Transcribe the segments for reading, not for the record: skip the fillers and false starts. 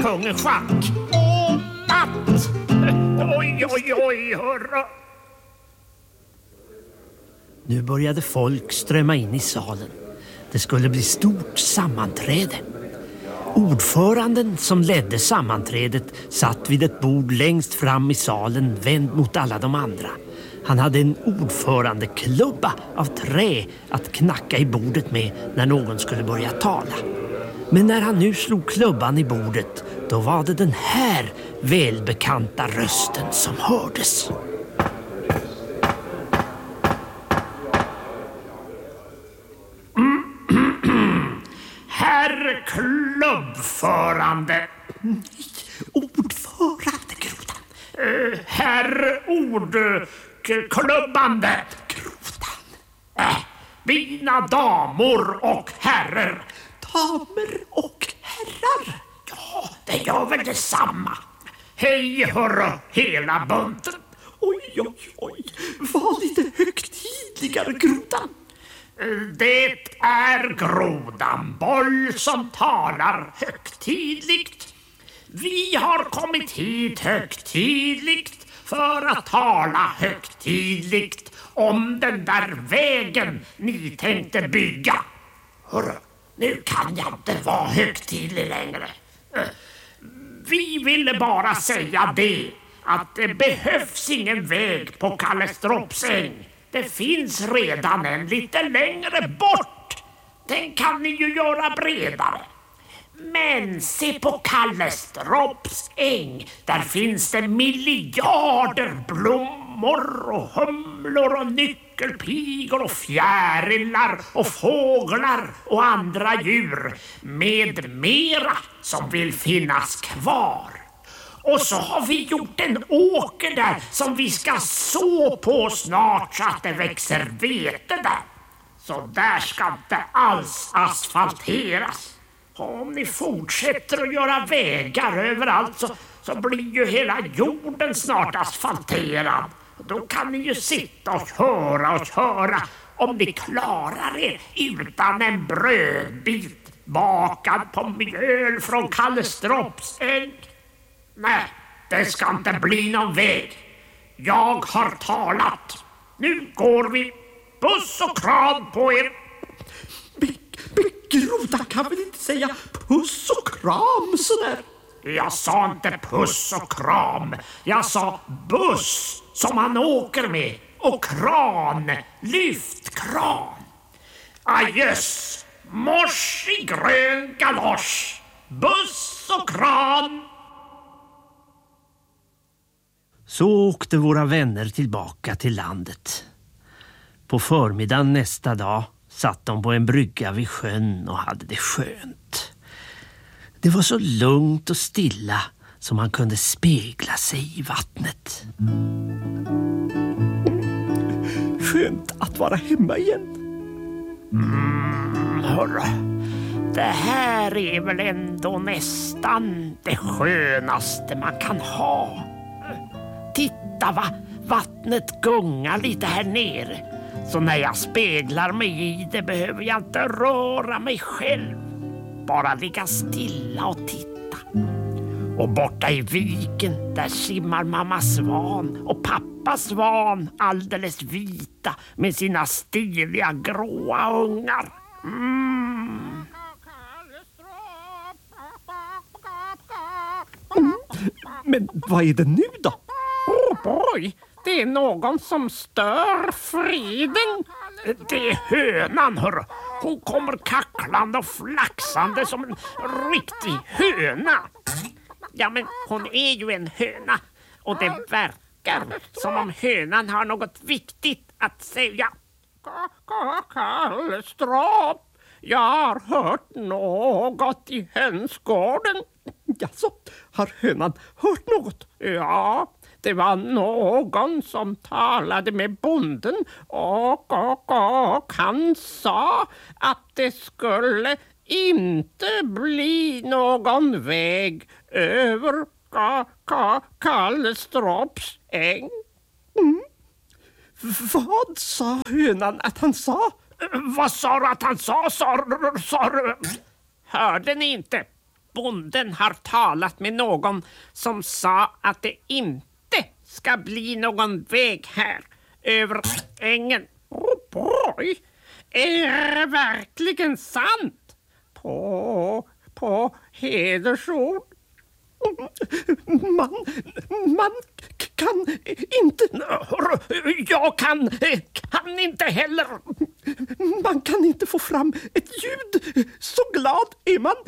kungen schack. Och natt. Oj, hurra. Nu började folk strömma in i salen. Det skulle bli stort sammanträde. Ordföranden som ledde sammanträdet satt vid ett bord längst fram i salen, vänd mot alla de andra. Han hade en ordförandeklubba av trä att knacka i bordet med när någon skulle börja tala. Men när han nu slog klubban i bordet, då var det den här välbekanta rösten som hördes. Herr klubbförande. Ordförande, Grodan. Herr ordklubbande. Grodan. Mina damer och herrar. Damer och herrar. Ja, det gör väl detsamma. Hej hörru, hela bunten. Oj. Var lite högtidligare, Grodan. Det är Grodan Boll som talar högtidligt. Vi har kommit hit högtidligt för att tala högtidligt om den där vägen ni tänkte bygga. Hörru, nu kan jag inte vara högtidlig längre. Vi ville bara säga det, att det behövs ingen väg på Kallestropsäng. Det finns redan en lite längre bort. Den kan ni ju göra bredare. Men se på Kallestropsäng. Där finns det miljarder blommor och humlor och nyckelpigor och fjärilar och fåglar och andra djur med mera som vill finnas kvar. Och så har vi gjort en åker där som vi ska så på snart så att det växer vete där. Så där ska inte alls asfalteras. Om ni fortsätter att göra vägar överallt så blir ju hela jorden snart asfalterad. Då kan ni ju sitta och köra om ni klarar er utan en brödbit bakad på mjöl från Kallestropsäng. Nej, det ska inte bli någon väg. Jag har talat. Nu går vi. Puss och kram på er. Grodan kan väl inte säga puss och kram sådär? Jag sa inte puss och kram. Jag sa buss som man åker med. Och kran, lyftkran. Adjöss, mors i grön galosch. Buss och kran. Så åkte våra vänner tillbaka till landet. På förmiddagen nästa dag satt de på en brygga vid sjön och hade det skönt. Det var så lugnt och stilla som man kunde spegla sig i vattnet. Skönt att vara hemma igen. Hörru, det här är väl ändå nästan det skönaste man kan ha. Titta va, vattnet gungar lite här nere. Så när jag speglar mig i det behöver jag inte röra mig själv. Bara ligga stilla och titta. Och borta i viken, där simmar mamma svan och pappa svan alldeles vita med sina stiliga gråa ungar. Men vad är det nu då? Oj, det är någon som stör friden. Det är hönan, hörru. Hon kommer kacklande och flaxande som en riktig höna. Ja, men hon är ju en höna. Och det verkar som om hönan har något viktigt att säga. Kallstrop, jag har hört något i hönsgården. Jaså, har hönan hört något? Ja, det var någon som talade med bonden och han sa att det skulle inte bli någon väg över Kallestropsäng. Vad sa hönan att han sa? Vad sa du att han sa? Hörde ni inte? bonden har talat med någon som sa att det inte ska bli någon väg här över ängen. Oh boy, är det verkligen sant? På hedersord. Man kan inte... Jag kan inte heller. Man kan inte få fram ett ljud. Så glad är man.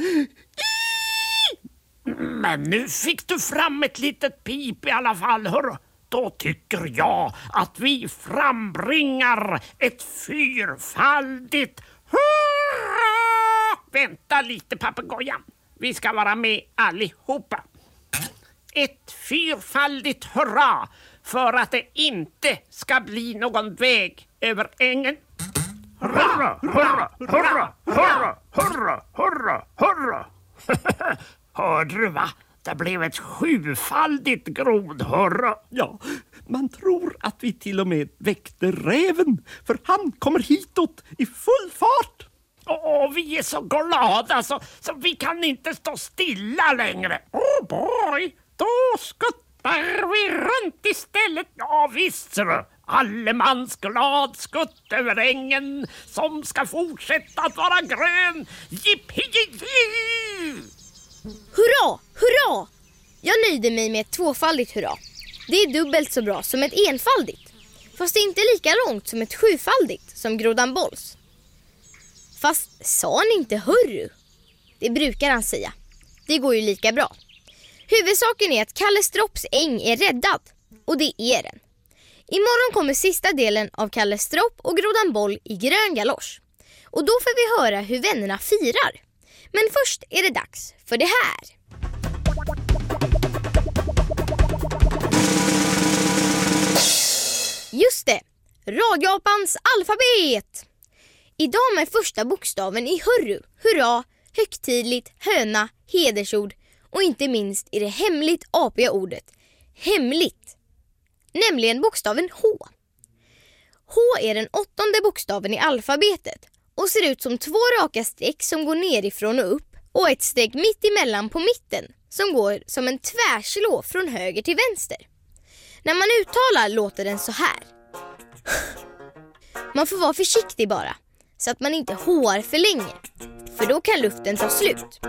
Men nu fick du fram ett litet pip i alla fall, hörru. Då tycker jag att vi frambringar ett fyrfaldigt hurra! Vänta lite, papegojan. Vi ska vara med allihopa. Ett fyrfaldigt hurra för att det inte ska bli någon väg över ängen. Hurra, hurra, hurra, hurra, hurra, hurra, hurra. Hörde du va? Det blev ett sjufaldigt grodhurra. Ja, man tror att vi till och med väckte räven, för han kommer hitåt i full fart. Vi är så glada så vi kan inte stå stilla längre. Oh boy, då skuttar vi runt istället. Ja visst, allemans glad skutt över ängen som ska fortsätta att vara grön. Jippie! Hurra, hurra! Jag nöjde mig med ett tvåfaldigt hurra. Det är dubbelt så bra som ett enfaldigt. Fast det är inte lika långt som ett sjufaldigt som grodan Bolls. Fast sa han inte hurru? Det brukar han säga. Det går ju lika bra. Huvudsaken är att Kalle Stropps äng är räddad. Och det är den. Imorgon kommer sista delen av Kalle Stropp och grodan Boll i grön galosch. Och då får vi höra hur vännerna firar. Men först är det dags för det här. Just det, Radioapans alfabet! Idag med första bokstaven i hurru, hurra, högtidligt, höna, hedersord och inte minst i det hemligt apiga ordet hemligt. Nämligen bokstaven H. H är den 8:e bokstaven i alfabetet och ser ut som 2 raka streck som går nerifrån och upp och ett streck mitt emellan på mitten som går som en tvärslå från höger till vänster. När man uttalar låter den så här. Man får vara försiktig bara, så att man inte håar för länge, för då kan luften ta slut.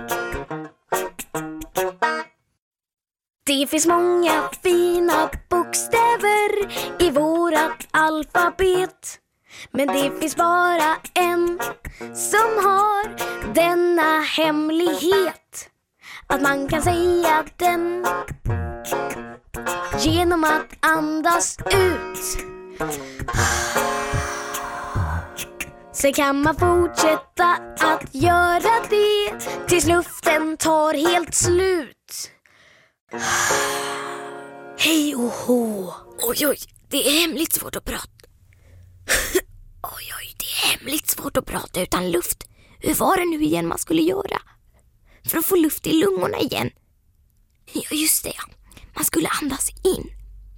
Det finns många fina bokstäver i vårat alfabet. Men det finns bara en som har denna hemlighet. Att man kan säga den genom att andas ut. Sen kan man fortsätta att göra det tills luften tar helt slut. Hej och hå. Oj, det är hemligt svårt att prata. Oj, det är hemligt svårt att prata utan luft. Hur var det nu igen man skulle göra? För att få luft i lungorna igen. Ja, just det, ja. Man skulle andas in.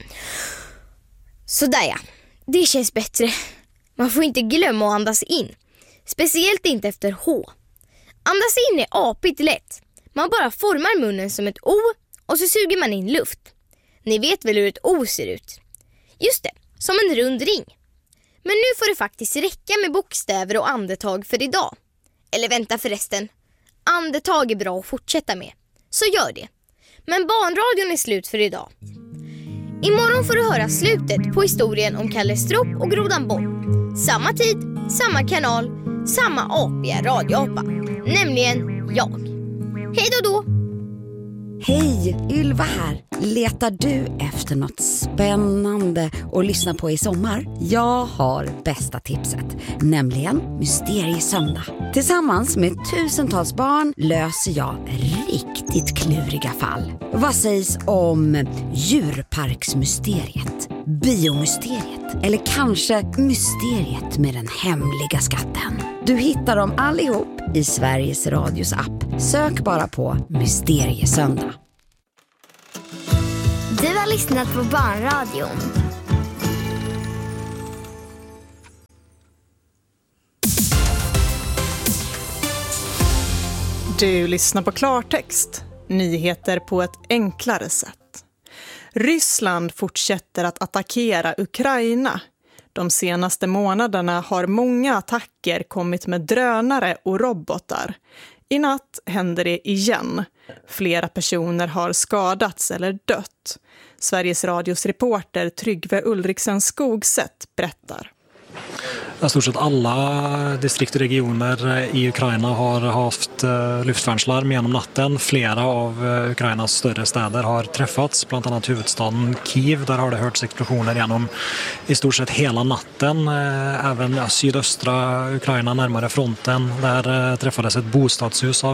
Sådär ja, det känns bättre. Man får inte glömma att andas in. Speciellt inte efter H. Andas in är apigt lätt. Man bara formar munnen som ett O och så suger man in luft. Ni vet väl hur ett O ser ut? Just det, som en rund ring. Men nu får det faktiskt räcka med bokstäver och andetag för idag. Eller vänta förresten. Andetag är bra att fortsätta med. Så gör det. Men barnradion är slut för idag. Imorgon får du höra slutet på historien om Kalle Stropp och grodan Boll. Samma tid, samma kanal, samma apiga radioapa. Nämligen jag. Hej då! Hej, Ylva här. Letar du efter något spännande att lyssna på i sommar? Jag har bästa tipset, nämligen Mysteriesöndag. Tillsammans med tusentals barn löser jag riktigt kluriga fall. Vad sägs om djurparksmysteriet, biomysteriet eller kanske mysteriet med den hemliga skatten? Du hittar dem allihop i Sveriges Radios app. Sök bara på Mysteriesöndag. Du har lyssnat på Barnradion. Du lyssnar på Klartext. Nyheter på ett enklare sätt. Ryssland fortsätter att attackera Ukraina. De senaste månaderna har många attacker kommit med drönare och robotar. I natt händer det igen. Flera personer har skadats eller dött. Sveriges Radios reporter Tryggve Ulriksen Skogsätt berättar. I stort sett alla distrikt och regioner i Ukraina har haft luftvärnslarm genom natten. Flera av Ukrainas större städer har träffats, bland annat huvudstaden Kiev. Där har det hörts explosioner genom i stort sett hela natten. Även sydöstra Ukraina närmare fronten. Där träffades ett bostadshus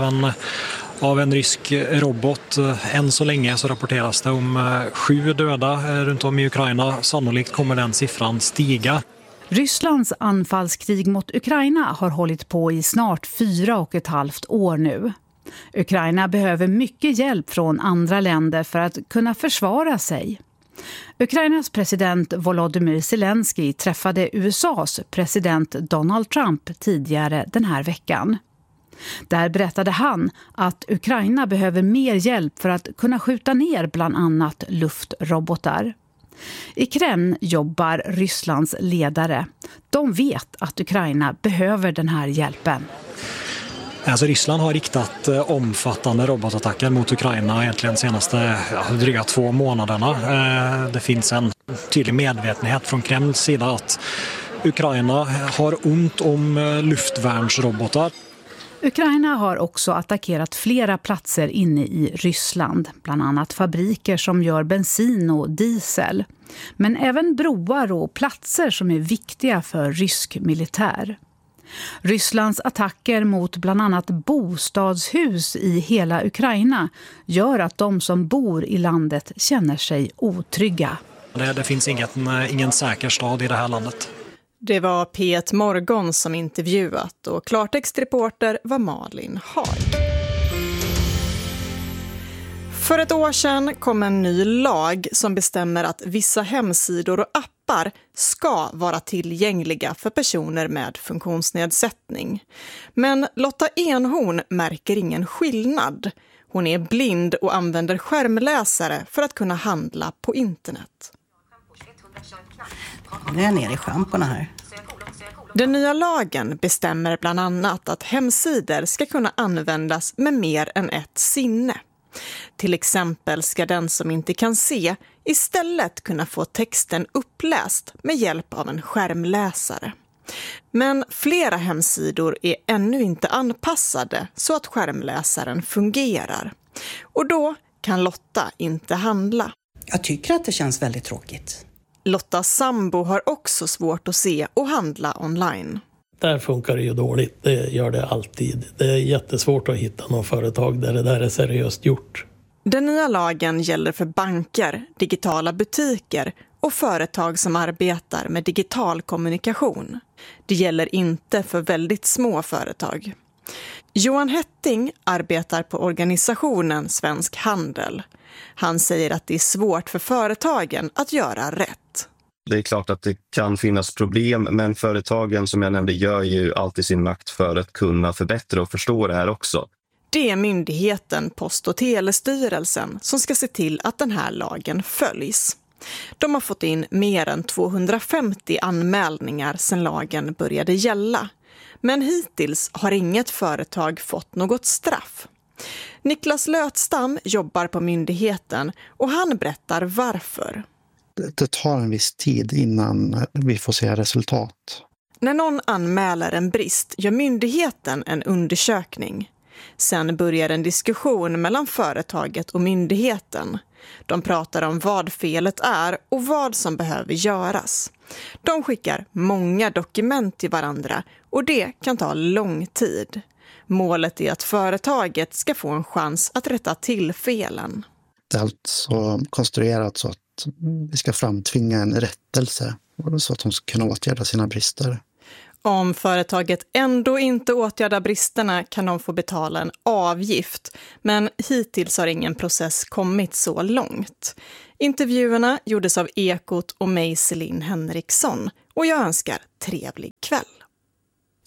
av en rysk robot. Än så länge så rapporteras det om 7 döda runt om i Ukraina. Sannolikt kommer den siffran stiga. Rysslands anfallskrig mot Ukraina har hållit på i snart 4,5 år nu. Ukraina behöver mycket hjälp från andra länder för att kunna försvara sig. Ukrainas president Volodymyr Zelensky träffade USAs president Donald Trump tidigare den här veckan. Där berättade han att Ukraina behöver mer hjälp för att kunna skjuta ner bland annat luftrobotar. I Kreml jobbar Rysslands ledare. De vet att Ukraina behöver den här hjälpen. Alltså Ryssland har riktat omfattande robotattacker mot Ukraina egentligen de senaste dryga 2 månaderna. Det finns en tydlig medvetenhet från Kremls sida att Ukraina har ont om luftvärnsrobotar. Ukraina har också attackerat flera platser inne i Ryssland, bland annat fabriker som gör bensin och diesel. Men även broar och platser som är viktiga för rysk militär. Rysslands attacker mot bland annat bostadshus i hela Ukraina gör att de som bor i landet känner sig otrygga. Det finns ingen säker stad i det här landet. Det var P1 Morgon som intervjuat och Klartextreporter var Malin Hag. För ett år sedan kom en ny lag som bestämmer att vissa hemsidor och appar ska vara tillgängliga för personer med funktionsnedsättning. Men Lotta Enhorn märker ingen skillnad. Hon är blind och använder skärmläsare för att kunna handla på internet. Nu är jag ner i schamporna här. Den nya lagen bestämmer bland annat att hemsidor ska kunna användas med mer än ett sinne. Till exempel ska den som inte kan se istället kunna få texten uppläst med hjälp av en skärmläsare. Men flera hemsidor är ännu inte anpassade så att skärmläsaren fungerar. Och då kan Lotta inte handla. Jag tycker att det känns väldigt tråkigt. Lottas sambo har också svårt att se och handla online. Där funkar det ju dåligt, det gör det alltid. Det är jättesvårt att hitta någon företag där det där är seriöst gjort. Den nya lagen gäller för banker, digitala butiker och företag som arbetar med digital kommunikation. Det gäller inte för väldigt små företag. Johan Hetting arbetar på organisationen Svensk Handel. Han säger att det är svårt för företagen att göra rätt. Det är klart att det kan finnas problem, men företagen som jag nämnde gör ju alltid sin makt för att kunna förbättra och förstå det här också. Det är myndigheten Post- och telestyrelsen som ska se till att den här lagen följs. De har fått in mer än 250 anmälningar sedan lagen började gälla. Men hittills har inget företag fått något straff. Niklas Lötstam jobbar på myndigheten och han berättar varför. Det tar en viss tid innan vi får se resultat. När någon anmäler en brist gör myndigheten en undersökning. Sen börjar en diskussion mellan företaget och myndigheten. De pratar om vad felet är och vad som behöver göras. De skickar många dokument till varandra och det kan ta lång tid. Målet är att företaget ska få en chans att rätta till felen. Det är alltså konstruerat så att vi ska framtvinga en rättelse så att de ska kunna åtgärda sina brister. Om företaget ändå inte åtgärdar bristerna kan de få betala en avgift. Men hittills har ingen process kommit så långt. Intervjuerna gjordes av Ekot och mig, Celine Henriksson. Och jag önskar trevlig kväll.